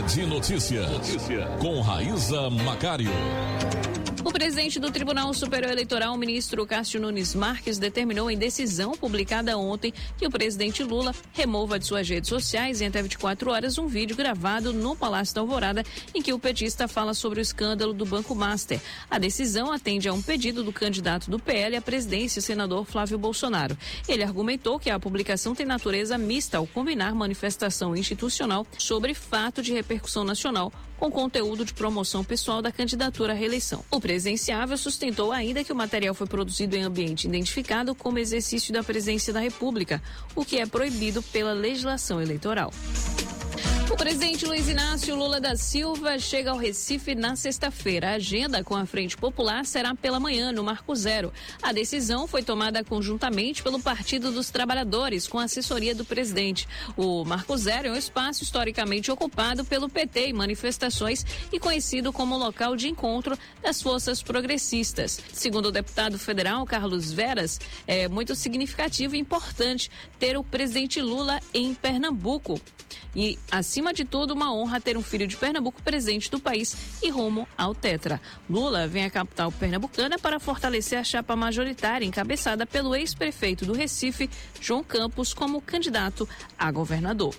de Notícias. Com Raíza Macário. O presidente do Tribunal Superior Eleitoral, o ministro Cássio Nunes Marques, determinou em decisão publicada ontem que o presidente Lula remova de suas redes sociais em até 24 horas um vídeo gravado no Palácio da Alvorada em que o petista fala sobre o escândalo do Banco Master. A decisão atende a um pedido do candidato do PL à presidência, senador Flávio Bolsonaro. Ele argumentou que a publicação tem natureza mista ao combinar manifestação institucional sobre fato de repercussão nacional com conteúdo de promoção pessoal da candidatura à reeleição. O presidenciável sustentou ainda que o material foi produzido em ambiente identificado como exercício da presidência da República, o que é proibido pela legislação eleitoral. O presidente Luiz Inácio Lula da Silva chega ao Recife na sexta-feira. A agenda com a Frente Popular será pela manhã, no Marco Zero. A decisão foi tomada conjuntamente pelo Partido dos Trabalhadores, com a assessoria do presidente. O Marco Zero é um espaço historicamente ocupado pelo PT em manifestações e conhecido como local de encontro das forças progressistas. Segundo o deputado federal Carlos Veras, é muito significativo e importante ter o presidente Lula em Pernambuco. E, acima de tudo, uma honra ter um filho de Pernambuco presidente do país e rumo ao tetra. Lula vem à capital pernambucana para fortalecer a chapa majoritária encabeçada pelo ex-prefeito do Recife, João Campos, como candidato a governador.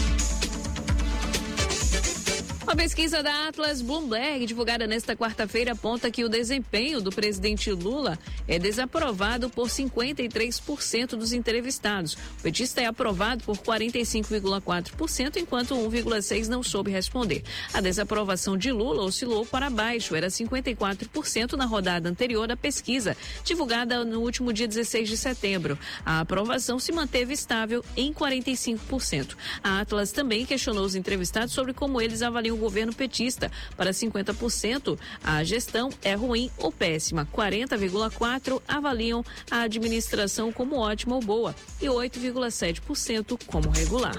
Uma pesquisa da Atlas Bloomberg, divulgada nesta quarta-feira, aponta que o desempenho do presidente Lula é desaprovado por 53% dos entrevistados. O petista é aprovado por 45,4%, enquanto 1,6% não soube responder. A desaprovação de Lula oscilou para baixo, era 54% na rodada anterior da pesquisa, divulgada no último dia 16 de setembro. A aprovação se manteve estável em 45%. A Atlas também questionou os entrevistados sobre como eles avaliam o governo petista. Para 50%, a gestão é ruim ou péssima. 40,4% avaliam a administração como ótima ou boa e 8,7% como regular.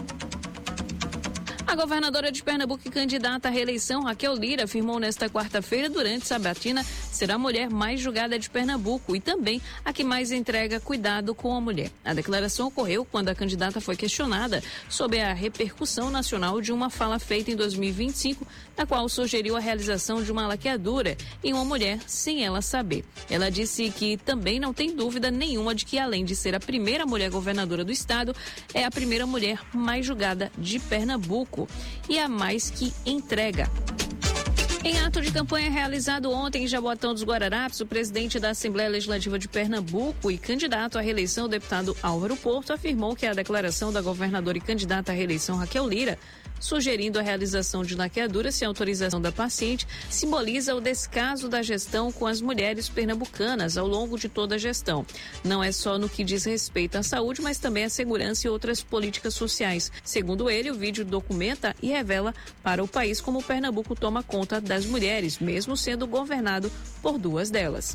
A governadora de Pernambuco e candidata à reeleição, Raquel Lira, afirmou nesta quarta-feira, durante sabatina, será a mulher mais julgada de Pernambuco e também a que mais entrega cuidado com a mulher. A declaração ocorreu quando a candidata foi questionada sobre a repercussão nacional de uma fala feita em 2025, na qual sugeriu a realização de uma laqueadura em uma mulher sem ela saber. Ela disse que também não tem dúvida nenhuma de que, além de ser a primeira mulher governadora do estado, é a primeira mulher mais julgada de Pernambuco e a mais que entrega. Em ato de campanha realizado ontem em Jaboatão dos Guararapes, o presidente da Assembleia Legislativa de Pernambuco e candidato à reeleição, o deputado Álvaro Porto, afirmou que a declaração da governadora e candidata à reeleição, Raquel Lira, sugerindo a realização de laqueadura sem autorização da paciente, simboliza o descaso da gestão com as mulheres pernambucanas ao longo de toda a gestão. Não é só no que diz respeito à saúde, mas também à segurança e outras políticas sociais. Segundo ele, o vídeo documenta e revela para o país como o Pernambuco toma conta das mulheres, mesmo sendo governado por duas delas.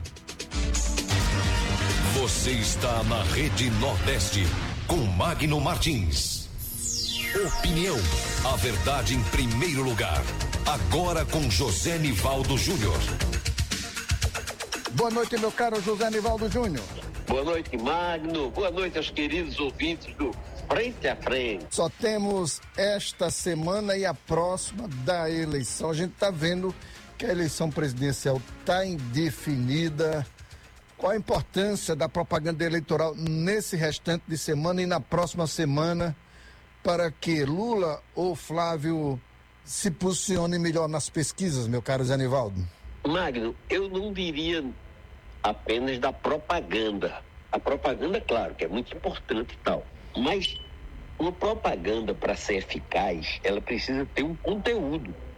Você está na Rede Nordeste com Magno Martins. Opinião, a verdade em primeiro lugar. Agora com José Nivaldo Júnior. Boa noite, meu caro José Nivaldo Júnior. Boa noite, Magno. Boa noite aos queridos ouvintes do Frente a Frente. Só temos esta semana e a próxima da eleição. A gente está vendo que a eleição presidencial está indefinida. Qual a importância da propaganda eleitoral nesse restante de semana e na próxima semana, para que Lula ou Flávio se posicione melhor nas pesquisas, meu caro Zé Nivaldo? Magno, eu não diria apenas da propaganda. A propaganda, claro, que é muito importante e tal, mas uma propaganda, para ser eficaz, ela precisa ter um conteúdo.